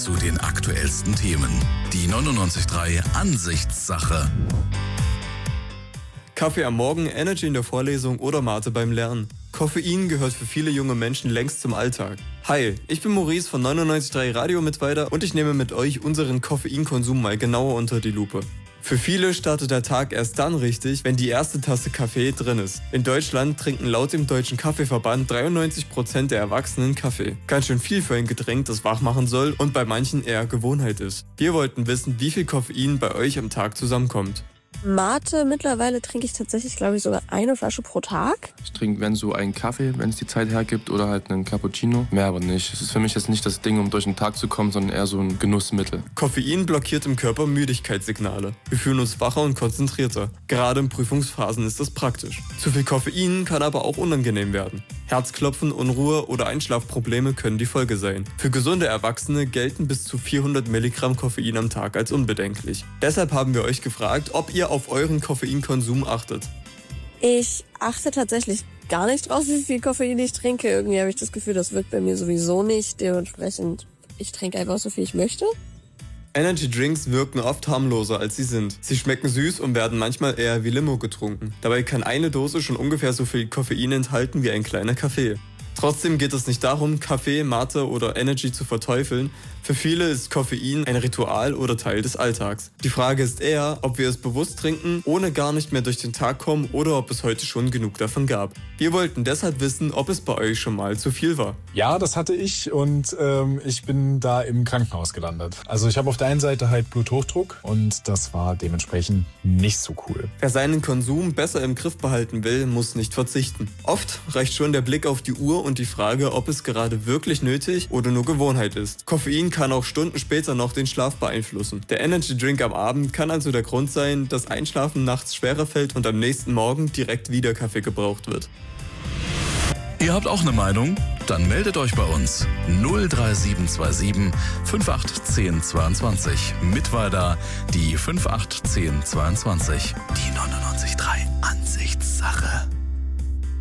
zu den aktuellsten Themen. Die 99.3 Ansichtssache. Kaffee am Morgen, Energy in der Vorlesung oder Mate beim Lernen. Koffein gehört für viele junge Menschen längst zum Alltag. Hi, ich bin Maurice von 99.3 Radio Mittweida und ich nehme mit euch unseren Koffeinkonsum mal genauer unter die Lupe. Für viele startet der Tag erst dann richtig, wenn die erste Tasse Kaffee drin ist. In Deutschland trinken laut dem Deutschen Kaffeeverband 93% der Erwachsenen Kaffee. Ganz schön viel für ein Getränk, das wach machen soll und bei manchen eher Gewohnheit ist. Wir wollten wissen, wie viel Koffein bei euch am Tag zusammenkommt. Mate, mittlerweile trinke ich tatsächlich, glaube ich, sogar eine Flasche pro Tag. Ich trinke, wenn so einen Kaffee, wenn es die Zeit hergibt, oder halt einen Cappuccino. Mehr aber nicht. Es ist für mich jetzt nicht das Ding, um durch den Tag zu kommen, sondern eher so ein Genussmittel. Koffein blockiert im Körper Müdigkeitssignale. Wir fühlen uns wacher und konzentrierter. Gerade in Prüfungsphasen ist das praktisch. Zu viel Koffein kann aber auch unangenehm werden. Herzklopfen, Unruhe oder Einschlafprobleme können die Folge sein. Für gesunde Erwachsene gelten bis zu 400 Milligramm Koffein am Tag als unbedenklich. Deshalb haben wir euch gefragt, ob ihr auf euren Koffeinkonsum achtet. Ich achte tatsächlich gar nicht drauf, wie viel Koffein ich trinke. Irgendwie habe ich das Gefühl, das wirkt bei mir sowieso nicht. Dementsprechend, ich trinke einfach so viel ich möchte. Energy Drinks wirken oft harmloser, als sie sind. Sie schmecken süß und werden manchmal eher wie Limo getrunken. Dabei kann eine Dose schon ungefähr so viel Koffein enthalten wie ein kleiner Kaffee. Trotzdem geht es nicht darum, Kaffee, Mate oder Energy zu verteufeln. Für viele ist Koffein ein Ritual oder Teil des Alltags. Die Frage ist eher, ob wir es bewusst trinken, ohne gar nicht mehr durch den Tag kommen oder ob es heute schon genug davon gab. Wir wollten deshalb wissen, ob es bei euch schon mal zu viel war. Ja, das hatte ich und ich bin da im Krankenhaus gelandet. Also ich habe auf der einen Seite halt Bluthochdruck und das war dementsprechend nicht so cool. Wer seinen Konsum besser im Griff behalten will, muss nicht verzichten. Oft reicht schon der Blick auf die Uhr und die Frage, ob es gerade wirklich nötig oder nur Gewohnheit ist. Koffein kann auch Stunden später noch den Schlaf beeinflussen. Der Energy Drink am Abend kann also der Grund sein, dass Einschlafen nachts schwerer fällt und am nächsten Morgen direkt wieder Kaffee gebraucht wird. Ihr habt auch eine Meinung? Dann meldet euch bei uns. 03727 581022. Mittweida die 581022. Die 99.3 Ansichtssache.